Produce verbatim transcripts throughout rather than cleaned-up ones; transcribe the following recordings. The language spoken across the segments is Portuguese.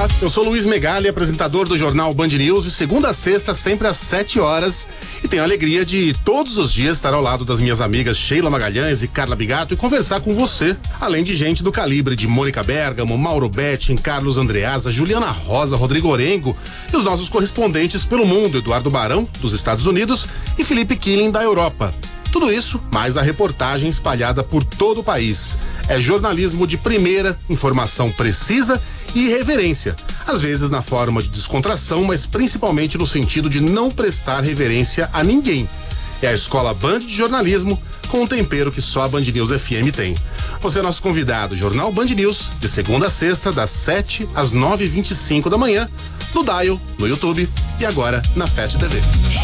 Olá, eu sou Luiz Megali, apresentador do jornal Band News, de segunda a sexta, sempre às sete horas. E tenho a alegria de todos os dias estar ao lado das minhas amigas Sheila Magalhães e Carla Bigato e conversar com você, além de gente do calibre de Mônica Bergamo, Mauro Betting, Carlos Andreasa, Juliana Rosa, Rodrigo Orengo e os nossos correspondentes pelo mundo, Eduardo Barão, dos Estados Unidos, e Felipe Killing, da Europa. Tudo isso, mais a reportagem espalhada por todo o país. É jornalismo de primeira, informação precisa e reverência. Às vezes na forma de descontração, mas principalmente no sentido de não prestar reverência a ninguém. É a Escola Band de Jornalismo, com um tempero que só a Band News F M tem. Você é nosso convidado, Jornal Band News, de segunda a sexta, das sete às nove e vinte e cinco da manhã, no Dial, no YouTube e agora na Fast T V.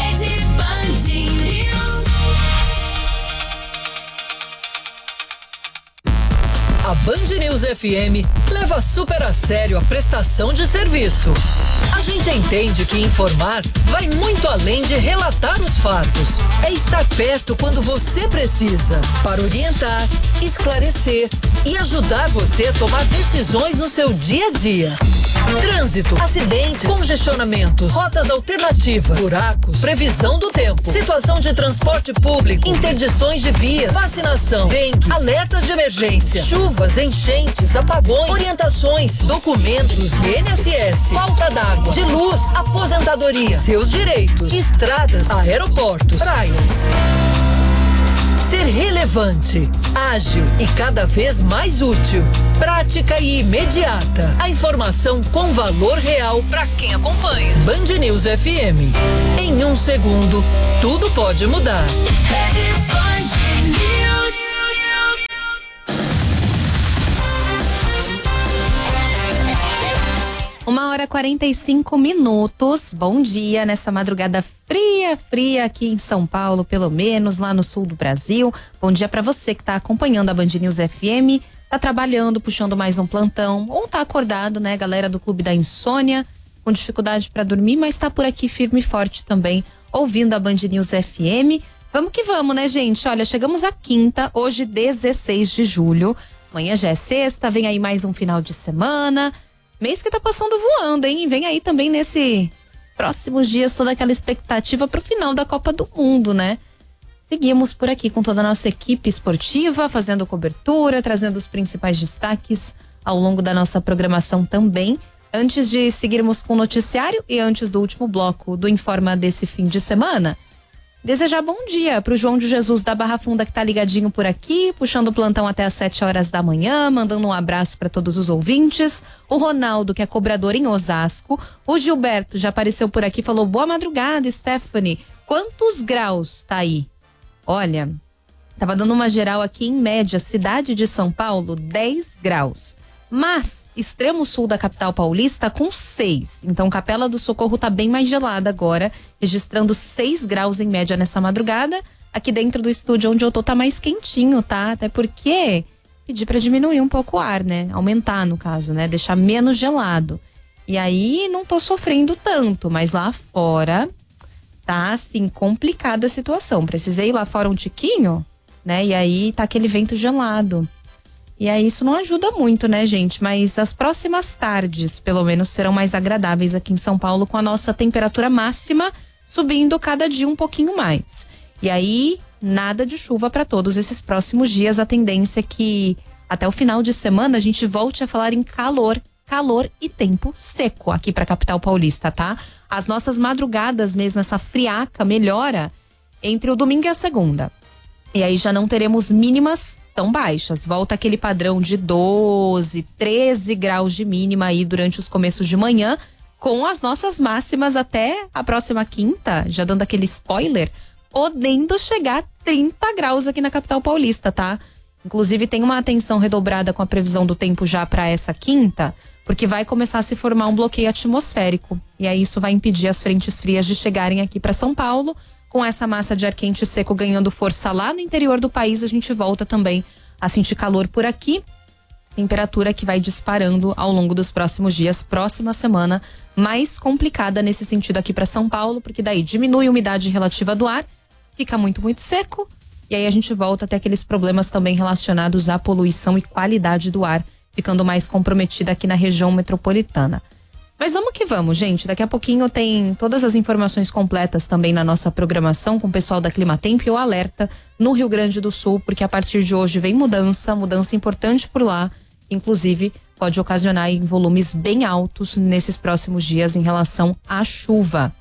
A Band News F M leva super a sério a prestação de serviço. A gente entende que informar vai muito além de relatar os fatos. É estar perto quando você precisa, para orientar, esclarecer e ajudar você a tomar decisões no seu dia a dia. Trânsito, acidentes, congestionamentos, rotas alternativas, buracos, previsão do tempo, situação de transporte público, interdições de vias, vacinação, dengue, alertas de emergência, chuvas, enchentes, apagões, orientações, documentos, I N S S, falta d'água, de luz, aposentadoria, seus direitos, estradas, aeroportos, praias. Ser relevante, ágil e cada vez mais útil, prática e imediata. A informação com valor real para quem acompanha. Band News F M. Em um segundo, tudo pode mudar. Uma hora e quarenta e cinco minutos. Bom dia nessa madrugada fria, fria aqui em São Paulo, pelo menos lá no sul do Brasil. Bom dia para você que tá acompanhando a Band News F M, tá trabalhando, puxando mais um plantão, ou tá acordado, né, galera do Clube da Insônia, com dificuldade para dormir, mas tá por aqui firme e forte também, ouvindo a Band News F M. Vamos que vamos, né, gente? Olha, chegamos à quinta, hoje dezesseis de julho. Amanhã já é sexta, vem aí mais um final de semana. Mês que tá passando voando, hein? Vem aí também nesses próximos dias toda aquela expectativa pro final da Copa do Mundo, né? Seguimos por aqui com toda a nossa equipe esportiva, fazendo cobertura, trazendo os principais destaques ao longo da nossa programação também. Antes de seguirmos com o noticiário e antes do último bloco do Informa desse fim de semana, desejar bom dia pro João de Jesus da Barra Funda, que tá ligadinho por aqui, puxando o plantão até às sete horas da manhã, mandando um abraço para todos os ouvintes. O Ronaldo, que é cobrador em Osasco. O Gilberto já apareceu por aqui, falou: boa madrugada, Stephanie. Quantos graus tá aí? Olha, tava dando uma geral aqui em média, cidade de São Paulo, dez graus. Mas, extremo sul da capital paulista com seis. Então, Capela do Socorro tá bem mais gelada agora, registrando seis graus em média nessa madrugada. Aqui dentro do estúdio onde eu tô tá mais quentinho, tá? Até porque pedi pra diminuir um pouco o ar, né? Aumentar, no caso, né? Deixar menos gelado. E aí, não tô sofrendo tanto, mas lá fora tá, assim, complicada a situação. Precisei ir lá fora um tiquinho, né? E aí tá aquele vento gelado. E aí isso não ajuda muito, né, gente? Mas as próximas tardes, pelo menos, serão mais agradáveis aqui em São Paulo, com a nossa temperatura máxima subindo cada dia um pouquinho mais. E aí, nada de chuva para todos esses próximos dias. A tendência é que até o final de semana a gente volte a falar em calor, calor e tempo seco aqui para a capital paulista, tá? As nossas madrugadas mesmo, essa friaca melhora entre o domingo e a segunda. E aí já não teremos mínimas tão baixas. Volta aquele padrão de doze, treze graus de mínima aí durante os começos de manhã, com as nossas máximas até a próxima quinta, já dando aquele spoiler, podendo chegar a trinta graus aqui na capital paulista, tá? Inclusive tem uma atenção redobrada com a previsão do tempo já para essa quinta, porque vai começar a se formar um bloqueio atmosférico. E aí isso vai impedir as frentes frias de chegarem aqui para São Paulo. Com essa massa de ar quente e seco ganhando força lá no interior do país, a gente volta também a sentir calor por aqui. Temperatura que vai disparando ao longo dos próximos dias, próxima semana, mais complicada nesse sentido aqui para São Paulo, porque daí diminui a umidade relativa do ar, fica muito, muito seco, e aí a gente volta a ter aqueles problemas também relacionados à poluição e qualidade do ar, ficando mais comprometida aqui na região metropolitana. Mas vamos que vamos, gente. Daqui a pouquinho tem todas as informações completas também na nossa programação com o pessoal da Climatempo e o alerta no Rio Grande do Sul, porque a partir de hoje vem mudança, mudança importante por lá, inclusive pode ocasionar em volumes bem altos nesses próximos dias em relação à chuva.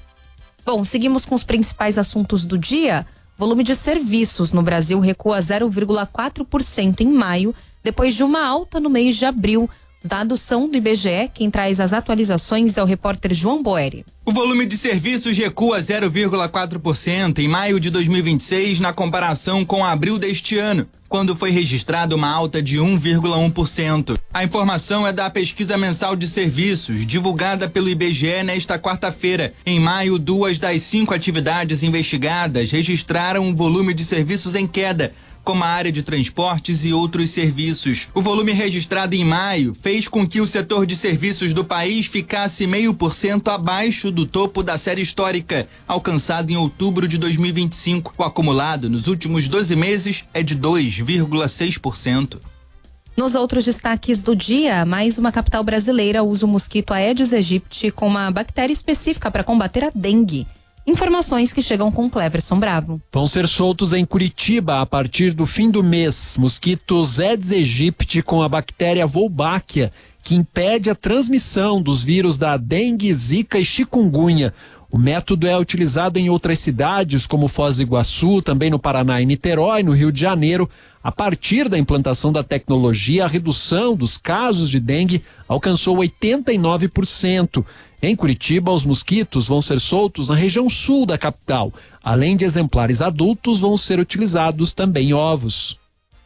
Bom, seguimos com os principais assuntos do dia. Volume de serviços no Brasil recua zero vírgula quatro por cento em maio, depois de uma alta no mês de abril. Os dados são do I B G E, quem traz as atualizações é o repórter João Boeri. O volume de serviços recua zero vírgula quatro por cento em maio de dois mil e vinte e seis na comparação com abril deste ano, quando foi registrada uma alta de um vírgula um por cento. A informação é da pesquisa mensal de serviços, divulgada pelo I B G E nesta quarta-feira. Em maio, duas das cinco atividades investigadas registraram um volume de serviços em queda, como a área de transportes e outros serviços. O volume registrado em maio fez com que o setor de serviços do país ficasse meio por cento abaixo do topo da série histórica, alcançado em outubro de dois mil e vinte e cinco. O acumulado nos últimos doze meses é de dois vírgula seis por cento. Nos outros destaques do dia, mais uma capital brasileira usa o mosquito Aedes aegypti com uma bactéria específica para combater a dengue. Informações que chegam com Cleverson Bravo. Vão ser soltos em Curitiba a partir do fim do mês mosquitos Aedes aegypti com a bactéria Wolbachia, que impede a transmissão dos vírus da dengue, zika e chikungunya. O método é utilizado em outras cidades, como Foz do Iguaçu, também no Paraná e Niterói, no Rio de Janeiro. A partir da implantação da tecnologia, a redução dos casos de dengue alcançou oitenta e nove por cento. Em Curitiba, os mosquitos vão ser soltos na região sul da capital. Além de exemplares adultos, vão ser utilizados também ovos.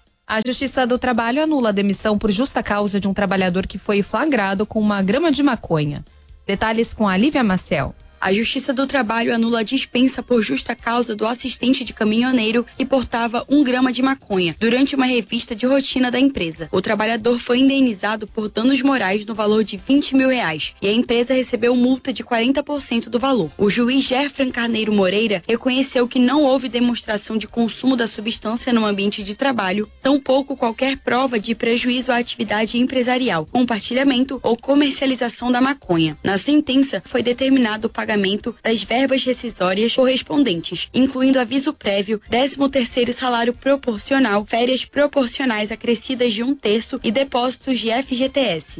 A Justiça do Trabalho anula a demissão por justa causa de um trabalhador que foi flagrado com uma grama de maconha. Detalhes com a Lívia Maciel. A Justiça do Trabalho anula a dispensa por justa causa do assistente de caminhoneiro que portava um grama de maconha durante uma revista de rotina da empresa. O trabalhador foi indenizado por danos morais no valor de vinte mil reais e a empresa recebeu multa de quarenta por cento do valor. O juiz Gerfran Carneiro Moreira reconheceu que não houve demonstração de consumo da substância no ambiente de trabalho, tampouco qualquer prova de prejuízo à atividade empresarial, compartilhamento ou comercialização da maconha. Na sentença, foi determinado o pagamento das verbas rescisórias correspondentes, incluindo aviso prévio, décimo terceiro salário proporcional, férias proporcionais acrescidas de um terço e depósitos de F G T S.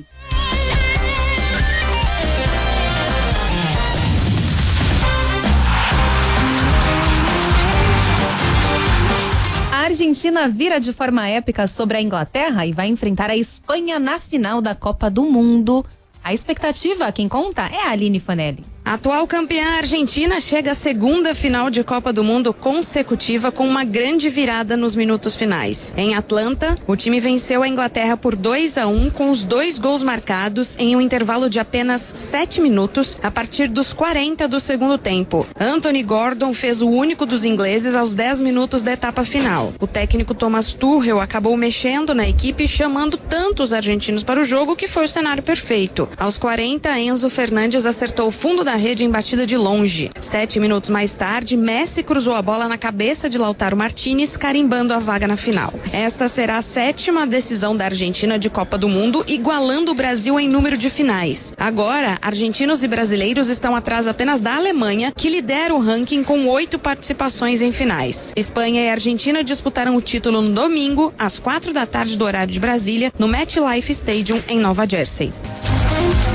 A Argentina vira de forma épica sobre a Inglaterra e vai enfrentar a Espanha na final da Copa do Mundo. A expectativa, quem conta, é a Aline Fanelli. A atual campeã argentina chega à segunda final de Copa do Mundo consecutiva com uma grande virada nos minutos finais. Em Atlanta, o time venceu a Inglaterra por dois a um com os dois gols marcados em um intervalo de apenas sete minutos a partir dos quarenta do segundo tempo. Anthony Gordon fez o único dos ingleses aos dez minutos da etapa final. O técnico Thomas Tuchel acabou mexendo na equipe, chamando tanto os argentinos para o jogo que foi o cenário perfeito. Aos quarenta, Enzo Fernandes acertou o fundo da rede em batida de longe. Sete minutos mais tarde, Messi cruzou a bola na cabeça de Lautaro Martinez, carimbando a vaga na final. Esta será a sétima decisão da Argentina de Copa do Mundo, igualando o Brasil em número de finais. Agora, argentinos e brasileiros estão atrás apenas da Alemanha, que lidera o ranking com oito participações em finais. Espanha e Argentina disputaram o título no domingo, às quatro da tarde do horário de Brasília, no MetLife Stadium, em Nova Jersey.